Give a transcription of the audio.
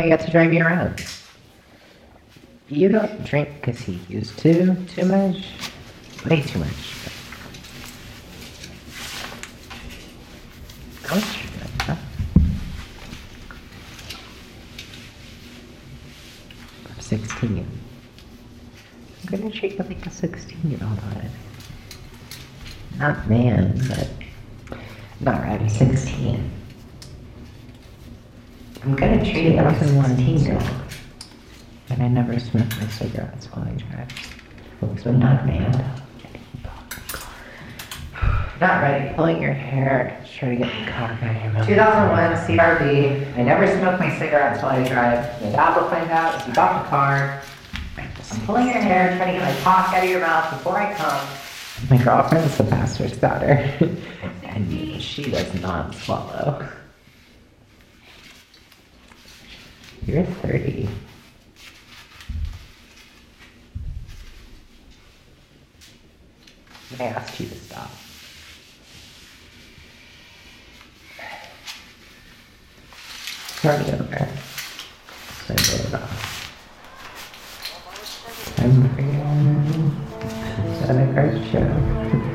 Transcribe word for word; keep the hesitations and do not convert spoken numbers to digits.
I got to drive you around. You don't drink because he used to too much? Way too much. How much you drink, huh? I'm sixteen. I'm gonna treat you like a sixteen-year-old on it. Not man, but... Not right, I'm sixteen. I'm gonna treat it like a sixteen-year-old. And I never smoke my cigarettes while I drive. So not man. Not right. Pulling your hair, trying to get the cock out of your mouth. two thousand one C R V. I never smoke my cigarettes while I drive. My dad will find out if you got the car. I'm pulling your hair, trying to get my cock out of your mouth before I come. My girlfriend's the pastor's daughter. And she does not swallow. You're thirty. I asked you to stop. Start it over. So I blow it off. I'm free. Is that a great show?